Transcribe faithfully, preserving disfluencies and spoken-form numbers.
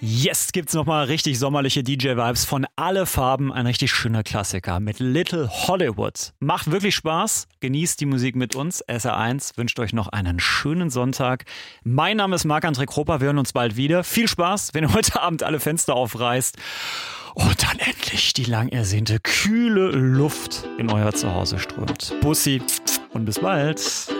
Jetzt gibt's nochmal richtig sommerliche D J-Vibes von Alle Farben. Ein richtig schöner Klassiker mit Little Hollywood. Macht wirklich Spaß. Genießt die Musik mit uns. S R eins wünscht euch noch einen schönen Sonntag. Mein Name ist Marc-André Kropper. Wir hören uns bald wieder. Viel Spaß, wenn ihr heute Abend alle Fenster aufreißt. Und dann endlich die lang ersehnte kühle Luft in euer Zuhause strömt. Bussi und bis bald.